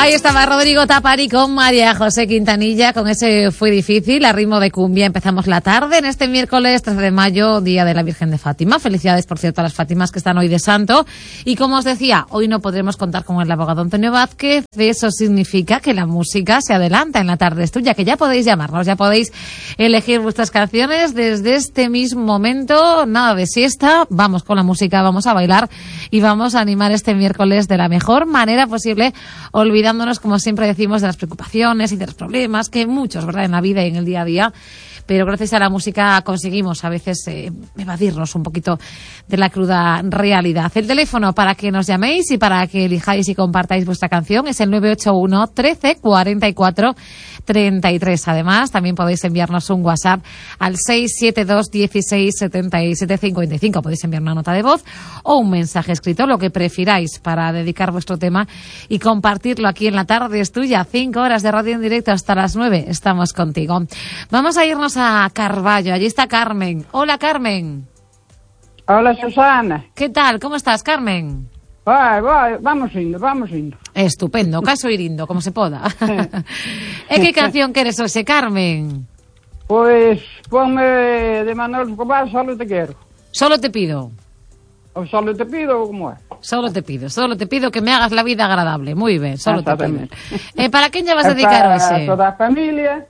Ahí estaba Rodrigo Tapari con María José Quintanilla, con ese Fue Difícil, a ritmo de cumbia. Empezamos la tarde en este miércoles 13 de mayo, Día de la Virgen de Fátima. Felicidades, por cierto, a las Fátimas que están hoy de santo. Y como os decía, hoy no podremos contar con el abogado Antonio Vázquez. Eso significa que la música se adelanta en la tarde. Es tuya, que ya podéis llamarnos, ya podéis elegir vuestras canciones desde este mismo momento. Nada de siesta, vamos con la música, vamos a bailar y vamos a animar este miércoles de la mejor manera posible, olvidándonos, como siempre decimos, de las preocupaciones y de los problemas que hay muchos, ¿verdad?, en la vida y en el día a día. Pero gracias a la música conseguimos a veces evadirnos un poquito de la cruda realidad. El teléfono para que nos llaméis y para que elijáis y compartáis vuestra canción es el 981 13 44 33. Además, también podéis enviarnos un WhatsApp al 672 16 77 55. Podéis enviar una nota de voz o un mensaje escrito, lo que prefiráis, para dedicar vuestro tema y compartirlo aquí en La Tarde Es Tuya. 5 horas de radio en directo hasta las 9. Estamos contigo. Vamos a irnos a Carballo. Allí está Carmen. Hola, Carmen. Hola, Susana. ¿Qué tal? ¿Cómo estás, Carmen? Vamos indo. Estupendo, caso ir indo, como se poda. ¿Qué canción queres hoxe, Carmen? Pois ponme de Manuel Escobar, Solo te quero. Solo te pido. O solo te pido, como é? Solo te pido que me hagas la vida agradable. Muy bien, solo te pido. ¿Para quién ya vas a dedicar hoxe? Para toda a familia.